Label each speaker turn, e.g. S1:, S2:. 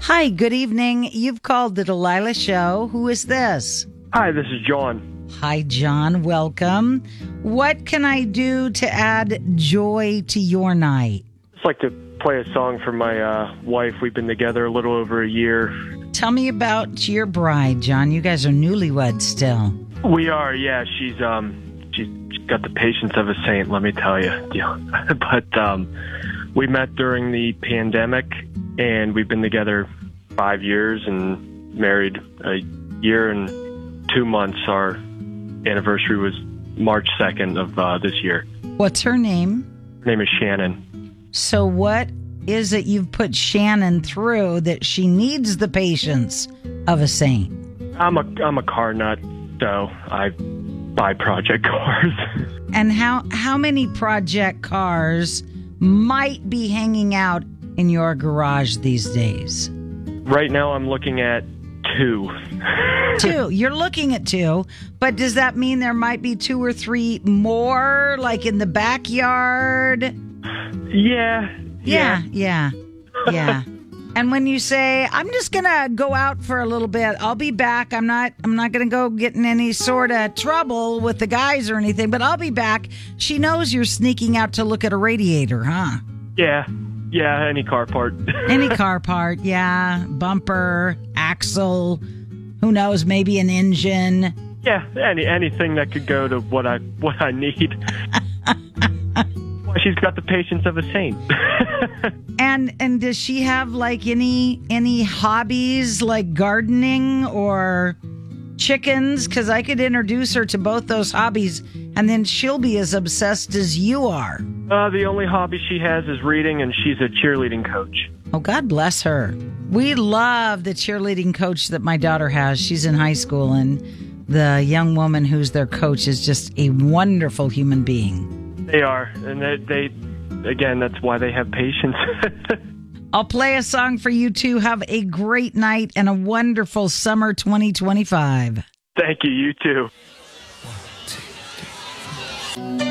S1: Hi, good evening. You've called the Delilah Show. Who is this?
S2: Hi, this is John.
S1: Hi, John. Welcome. What can I do to add joy to your night?
S2: I'd like to play a song for my wife. We've been together a little over a year.
S1: Tell me about your bride, John. You guys are newlyweds still.
S2: We are, yeah. She's got the patience of a saint, let me tell you. Yeah. But we met during the pandemic, and we've been together 5 years and married a year and 2 months. Our anniversary was March 2nd of this year.
S1: What's her name?
S2: Her name is Shannon.
S1: So what is it you've put Shannon through that she needs the patience of a saint?
S2: I'm a car nut, so I buy project cars.
S1: And how many project cars might be hanging out in your garage these days?
S2: Right now I'm looking at 2.
S1: 2. You're looking at 2, but does that mean there might be 2 or 3 more, like in the backyard?
S2: Yeah.
S1: And when you say, I'm just going to go out for a little bit, I'll be back. I'm not going to go get in any sort of trouble with the guys or anything, but I'll be back. She knows you're sneaking out to look at a radiator, huh?
S2: Yeah, any car part.
S1: Any car part, yeah. Bumper, axle, who knows, maybe an engine.
S2: Yeah, anything that could go to what I need. Well, she's got the patience of a saint.
S1: And does she have like any hobbies like gardening or chickens? Because I could introduce her to both those hobbies, and then she'll be as obsessed as you are.
S2: The only hobby she has is reading, and she's a cheerleading coach.
S1: Oh, God bless her. We love the cheerleading coach that my daughter has. She's in high school, and the young woman who's their coach is just a wonderful human being.
S2: They are, and they again, that's why they have patience.
S1: I'll play a song for you two. Have a great night and a wonderful summer 2025.
S2: Thank you, you too.